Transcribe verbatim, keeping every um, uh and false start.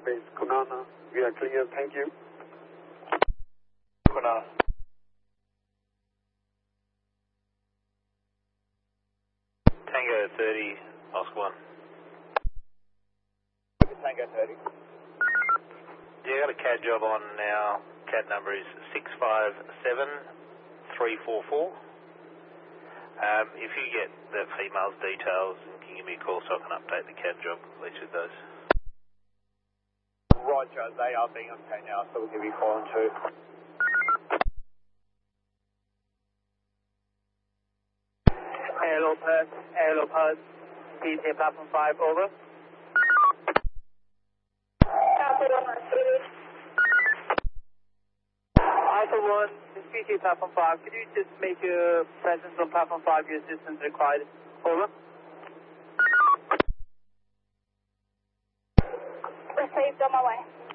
base Kunana. We are clear, thank you. Kunana. Tango thirty, Oscar one. Tango thirty. Yeah, I got a C A D job on now. C A D number is six five seven three four four. Um, if you get the female's details, you can give me a call so I can update the C A D job, at least with those. Roger, they are being okay now, so we'll give you a call in two. Hello, Perth. Hello, Perth. P T platform five, over. Alpha one, this is P T platform five. Could you just make your presence on platform five your assistance required? Over. Received on my way.